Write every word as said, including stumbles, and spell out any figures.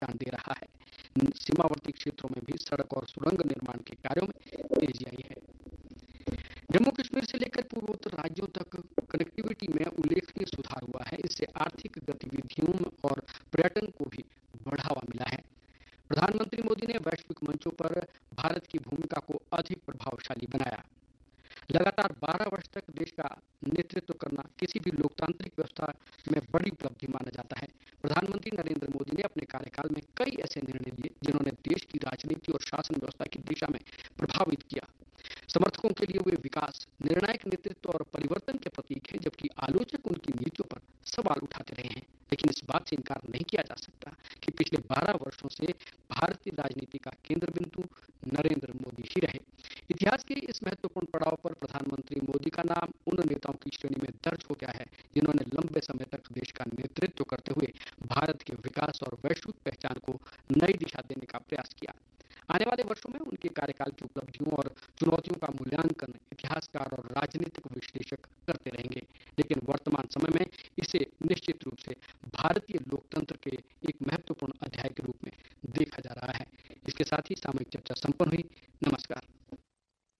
योगदान दे रहा है। सीमावर्ती क्षेत्रों में भी सड़क और सुरंग निर्माण के कार्यों में तेजी आई है। जम्मू कश्मीर से लेकर पूर्वोत्तर राज्यों तक कनेक्टिविटी में उल्लेखनीय सुधार हुआ है। इससे आर्थिक गतिविधियों और पर्यटन को भी बढ़ावा मिला है। प्रधानमंत्री मोदी ने वैश्विक मंचों पर भारत की भूमिका को अधिक प्रभावशाली बनाया। लगातार बारह वर्ष तक देश का नेतृत्व करना किसी भी लोकतांत्रिक व्यवस्था में बड़ी उपलब्धि माना जाता है। प्रधानमंत्री नरेंद्र मोदी ने अपने कार्यकाल में कई ऐसे निर्णय लिए जिन्होंने देश की राजनीति और शासन व्यवस्था की दिशा में प्रभावित किया। समर्थकों के लिए वे विकास, निर्णायक नेतृत्व और परिवर्तन के प्रतीक हैं, जबकि आलोचक उनकी नीतियों पर सवाल उठाते रहे हैं। लेकिन इस बात से इनकार नहीं किया जा सकता कि पिछले बारह वर्षों से भारतीय राजनीति का केंद्र बिंदु नरेंद्र मोदी ही रहे। इतिहास के इस महत्वपूर्ण पड़ाव पर प्रधानमंत्री मोदी का नाम उन नेताओं की श्रेणी में दर्ज हो गया है जिन्होंने लंबे समय तक देश का नेतृत्व करते हुए भारत के विकास और वैश्विक पहचान को नई दिशा देने का प्रयास किया। आने वाले वर्षों में उनके कार्यकाल की उपलब्धियों और चुनौतियों का मूल्यांकन इतिहासकार और राजनीतिक विश्लेषक करते रहेंगे, लेकिन वर्तमान समय में इसे निश्चित रूप से भारतीय लोकतंत्र के एक महत्वपूर्ण अध्याय के रूप में देखा जा रहा है। इसके साथ ही सामूहिक चर्चा संपन्न हुई।